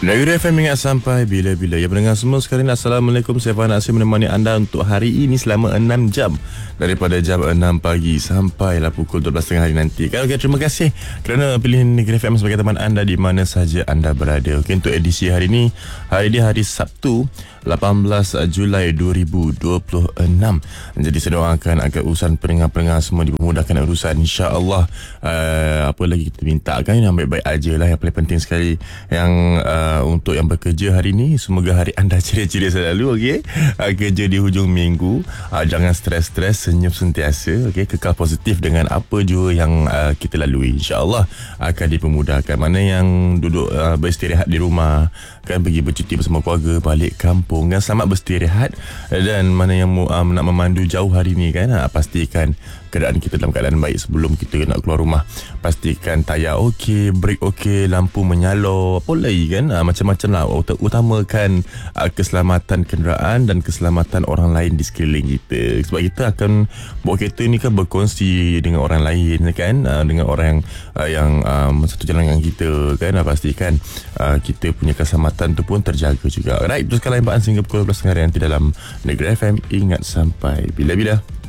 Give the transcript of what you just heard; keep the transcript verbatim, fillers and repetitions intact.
Negeri F M ingat sampai bila-bila. Ya pendengar semua sekalian, Assalamualaikum. Saya Fahad Nasir menemani anda untuk hari ini selama enam jam. Daripada jam enam pagi sampailah pukul dua belas tiga puluh hari nanti. Okay, terima kasih kerana pilih Negeri F M sebagai teman anda di mana sahaja anda berada. Okay, untuk edisi hari ini, hari ini hari Sabtu lapan belas Julai dua ribu dua puluh enam. Jadi saya doakan agar urusan pendengar-pendengar semua dipermudahkan urusan, insya-Allah. Uh, apa lagi kita minta kan, yang baik-baik aja lah. Yang paling penting sekali yang uh, untuk yang bekerja hari ini, semoga hari anda ceria-ceria selalu. Okey, uh, kerja di hujung minggu, uh, jangan stres-stres, senyum sentiasa. Okey, kekal positif dengan apa jua yang uh, kita lalui, insya-Allah akan dipermudahkan. Mana yang duduk uh, beristirahat di rumah, kan pergi bercuti bersama keluarga, balik kampung, kan selamat beristirahat. Dan mana yang um, nak memandu jauh hari ni, kan uh, pastikan keadaan kita dalam keadaan baik sebelum kita nak keluar rumah. Pastikan tayar okey, brake okey, lampu menyala, apa lagi kan, uh, macam-macam lah. Ut- utamakan uh, keselamatan kenderaan dan keselamatan orang lain di sekeliling kita. Sebab kita akan bawa kereta ni kan berkongsi dengan orang lain, kan, uh, dengan orang yang, uh, yang um, satu jalan dengan kita, kan. Uh, pastikan uh, kita punya keselamatan tu pun terjaga juga. Alright, teruskan lain bahan sehingga pukul dua belas hari nanti dalam Negeri F M. Ingat sampai bila-bila.